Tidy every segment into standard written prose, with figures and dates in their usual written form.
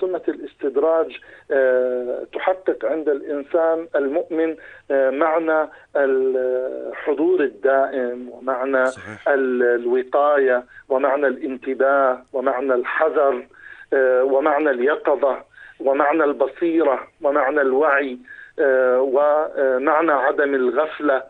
سنة الاستدراج تحقق عند الإنسان المؤمن معنى الحضور الدائم، ومعنى الوقاية، ومعنى الانتباه، ومعنى الحذر، ومعنى اليقظة، ومعنى البصيرة، ومعنى الوعي، ومعنى عدم الغفلة،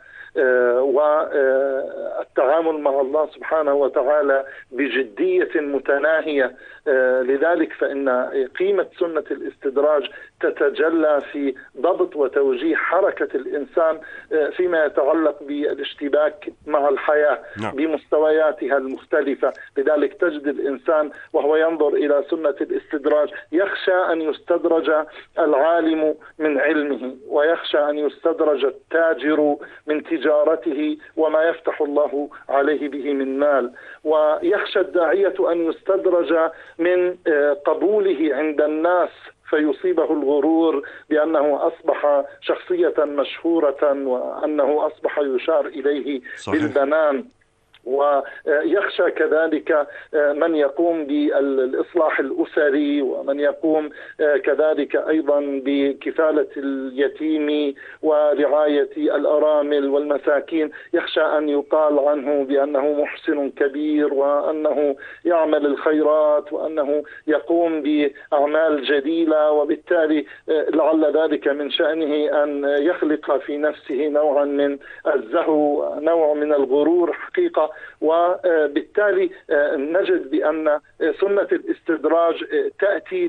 والتعامل مع الله سبحانه وتعالى بجدية متناهية. لذلك فإن قيمة سنة الاستدراج تتجلى في ضبط وتوجيه حركة الإنسان فيما يتعلق بالاشتباك مع الحياة بمستوياتها المختلفة. لذلك تجد الإنسان وهو ينظر إلى سنة الاستدراج يخشى أن يستدرج العالم من علمه، ويخشى أن يستدرج التاجر من تجارته وما يفتح الله عليه به من مال، ويخشى الداعية أن يستدرج من قبوله عند الناس فيصيبه الغرور بأنه أصبح شخصية مشهورة، وأنه أصبح يشار إليه بالبنان. ويخشى كذلك من يقوم بالإصلاح الأسري، ومن يقوم كذلك أيضا بكفالة اليتيم ورعاية الأرامل والمساكين، يخشى أن يقال عنه بأنه محسن كبير، وأنه يعمل الخيرات، وأنه يقوم بأعمال جليلة، وبالتالي لعل ذلك من شأنه أن يخلق في نفسه نوعا من الزهو، نوع من الغرور حقيقة. وبالتالي نجد بأن سنة الاستدراج تأتي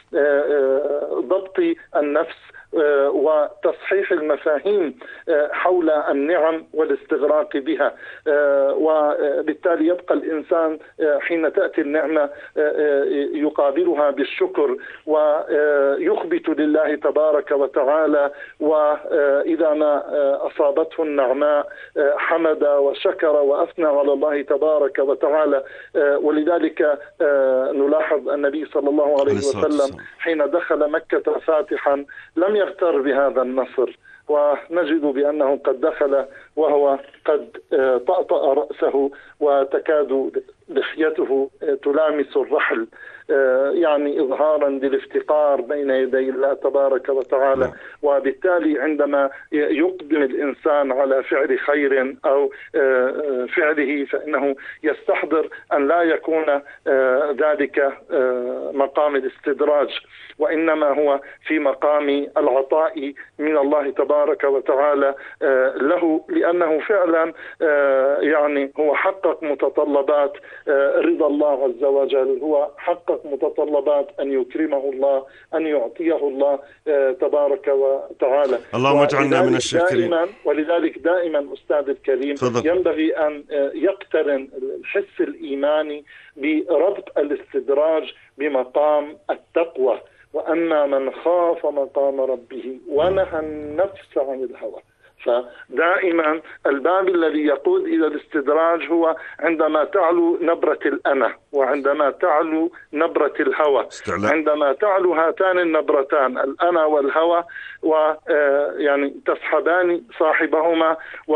لضبط النفس وتصحيح المفاهيم حول النعم والاستغراق بها، وبالتالي يبقى الإنسان حين تأتي النعمة يقابلها بالشكر ويخبت لله تبارك وتعالى، وإذا ما أصابته النعماء حمد وشكر وأثنى على الله تبارك وتعالى. ولذلك نلاحظ النبي صلى الله عليه وسلم حين دخل مكة فاتحا لم يغتر بهذا النصر، ونجد بأنه قد دخل وهو قد طأطأ رأسه وتكاد لحيته تلامس الرحل، يعني إظهارا للافتقار بين يدي الله تبارك وتعالى. وبالتالي عندما يقدم الإنسان على فعل خير أو فعله فإنه يستحضر أن لا يكون ذلك مقام الاستدراج، وإنما هو في مقام العطاء من الله تبارك وتعالى له، لأنه فعلا يعني هو حقق متطلبات رضا الله عز وجل، هو حقق متطلبات أن يكرمه الله، أن يعطيه الله تبارك وتعالى. اللهم اجعلنا من الشاكرين. ولذلك دائما أستاذ الكريم ينبغي أن يقترن الحس الإيماني بربط الاستدراج بمقام التقوى. وأما من خاف مقام ربه ونهى النفس عن الهوى، فدائما الباب الذي يقود إلى الاستدراج هو عندما تعلو نبرة الأنا، وعندما تعلو نبرة الهوى. عندما تعلو هاتان النبرتان الأنا والهوى ويعني تسحبان صاحبهما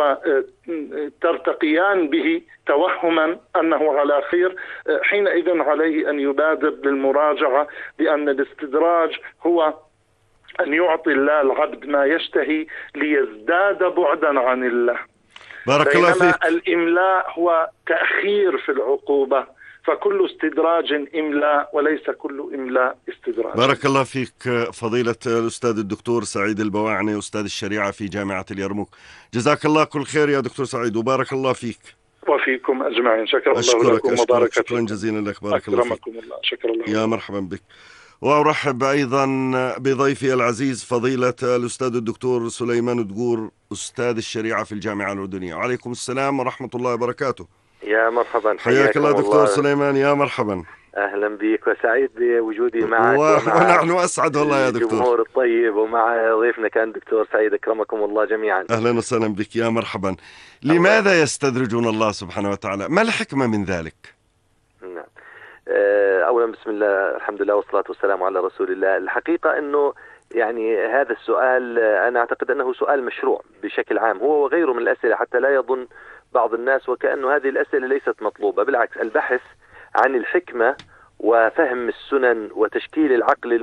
وترتقيان به توهما أنه على خير، حينئذ عليه أن يبادر بالمراجعة، لأن الاستدراج هو أن يعطي الله العبد ما يشتهي ليزداد بعدا عن الله. بارك الله فيك. الإملاء هو تأخير في العقوبة، فكل استدراج إملاء وليس كل إملاء استدراج. بارك الله فيك فضيلة الأستاذ الدكتور سعيد البواعني، أستاذ الشريعة في جامعة اليرموك. جزاك الله كل خير يا دكتور سعيد، وبارك الله فيك. وفيكم أجمعين. شكرا الله لكم وبارك فيكم. شكرا جزيلا لك. بارك الله فيك. الله. شكرا الله. يا مرحبا بك. وأرحب أيضا بضيفي العزيز فضيلة الأستاذ الدكتور سليمان دقور، أستاذ الشريعة في الجامعة الأردنية. عليكم السلام ورحمة الله وبركاته. يا مرحبا، حياك الله دكتور سليمان. يا مرحبا، أهلا بك، وسعيد بوجودي معك ونحن أسعد والله يا دكتور. الجمهور الطيب، ومع ضيفنا كان دكتور سعيد، أكرمكم الله جميعا. أهلا وسهلا بك. يا مرحبا. لماذا يستدرجون الله سبحانه وتعالى؟ ما الحكمة من ذلك؟ نعم. أولا بسم الله، الحمد لله والصلاة والسلام على رسول الله. الحقيقة أنه يعني هذا السؤال أنا أعتقد أنه سؤال مشروع بشكل عام، هو وغيره من الأسئلة، حتى لا يظن بعض الناس وكأنه هذه الأسئلة ليست مطلوبة. بالعكس، البحث عن الحكمة وفهم السنن وتشكيل العقل